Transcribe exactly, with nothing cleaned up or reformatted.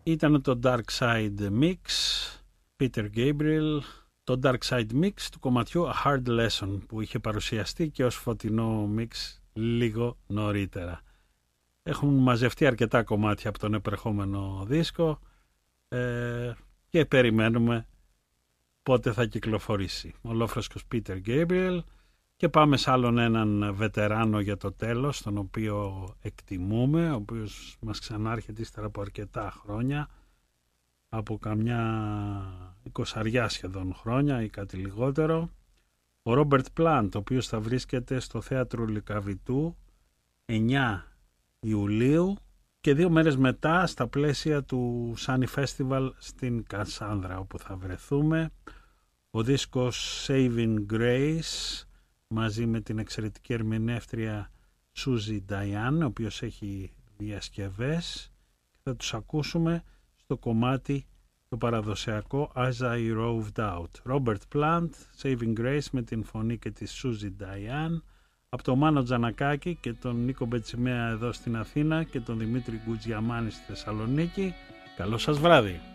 Ήταν το Dark Side Mix, Peter Gabriel, το Dark Side Mix του κομματιού A Hard Lesson, που είχε παρουσιαστεί και ως φωτεινό mix λίγο νωρίτερα. Έχουν μαζευτεί αρκετά κομμάτια από τον επερχόμενο δίσκο ε, και περιμένουμε πότε θα κυκλοφορήσει. Ο ολόφρεσκος Peter Gabriel. Και πάμε σε άλλον έναν βετεράνο για το τέλος, τον οποίο εκτιμούμε, ο οποίος μας ξανάρχεται ύστερα από αρκετά χρόνια, από καμιά εικοσαριά σχεδόν χρόνια ή κάτι λιγότερο. Ο Robert Plant, ο οποίος θα βρίσκεται στο Θέατρο Λυκαβητού εννιά Ιουλίου και δύο μέρες μετά στα πλαίσια του Sunny Festival στην Κασάνδρα, όπου θα βρεθούμε. Ο δίσκος Saving Grace μαζί με την εξαιρετική ερμηνεύτρια Suzy Diane, ο οποίος έχει διασκευές, και θα τους ακούσουμε στο κομμάτι το παραδοσιακό As I Roved Out. Robert Plant, Saving Grace με την φωνή και τη Suzy Diane, από τον Μάνο Τζανακάκη και τον Νίκο Μπετσιμέα εδώ στην Αθήνα και τον Δημήτρη Γκουτζιαμάνη στη Θεσσαλονίκη. Καλό σας βράδυ.